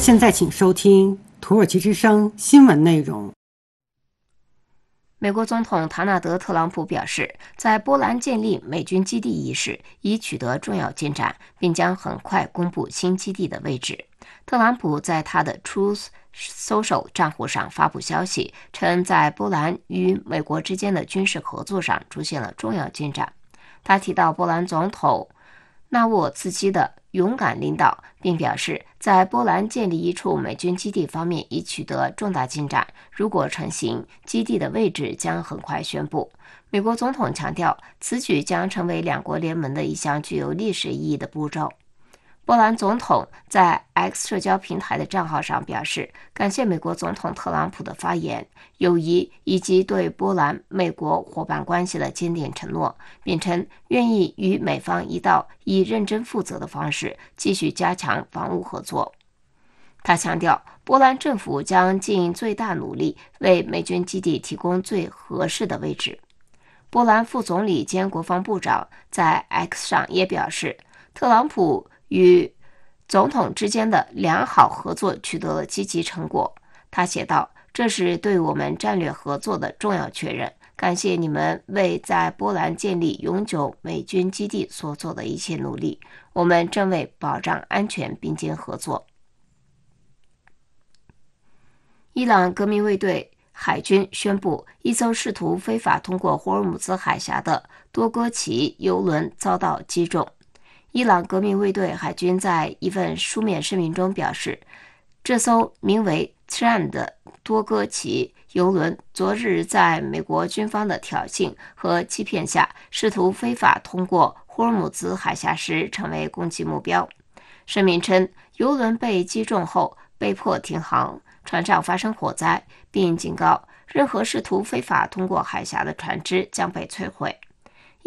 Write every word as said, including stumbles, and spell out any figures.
现在请收听土耳其之声新闻内容。 美国总统唐纳德·特朗普表示，在波兰建立美军基地一事已取得重要进展，并将很快公布新基地的位置。特朗普在他的 Truth Social 账户上发布消息，称在波兰与美国之间的军事合作上出现了重要进展。他提到波兰总统纳沃茨基的勇敢领导，并表示在波兰建立一处美军基地方面已取得重大进展，如果成行，基地的位置将很快宣布。美国总统强调，此举将成为两国联盟的一项具有历史意义的步骤。波兰总统在 X 社交平台的账号上表示，感谢美国总统特朗普的发言、友谊以及对波兰美国伙伴关系的坚定承诺，并称愿意与美方一道以认真负责的方式继续加强防务合作。他强调，波兰政府将尽最大努力为美军基地提供最合适的位置。波兰副总理兼国防部长在 X 上也表示，特朗普与总统之间的良好合作取得了积极成果。他写道，这是对我们战略合作的重要确认，感谢你们为在波兰建立永久美军基地所做的一切努力，我们正为保障安全并肩合作。伊朗革命卫队海军宣布，一艘试图非法通过霍尔木兹海峡的多戈奇油轮遭到击中。伊朗革命卫队海军在一份书面声明中表示，这艘名为 Tran 的多戈奇油轮昨日在美国军方的挑衅和欺骗下，试图非法通过霍尔木兹海峡时成为攻击目标。声明称，油轮被击中后被迫停航，船上发生火灾，并警告任何试图非法通过海峡的船只将被摧毁。